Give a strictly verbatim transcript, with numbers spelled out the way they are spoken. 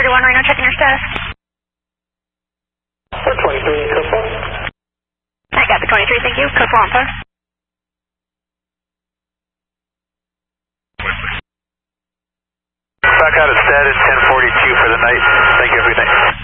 forty-one Reno, checking your status. four twenty-three, code four. I got the twenty-three, thank you. Code four on fire. Back out of status, ten forty-two for the night. Thank you, every night.